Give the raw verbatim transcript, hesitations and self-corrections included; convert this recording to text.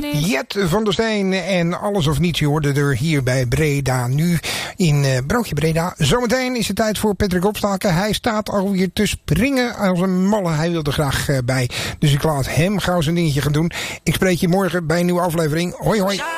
Jet van der Steen en Alles of Niets. Je hoorde er hier bij Breda nu in uh, Broodje Breda. Zometeen is het tijd voor Patrick Opstaken. Hij staat alweer te springen als een malle. Hij wil er graag uh, bij. Dus ik laat hem gauw zijn dingetje gaan doen. Ik spreek je morgen bij een nieuwe aflevering. Hoi hoi.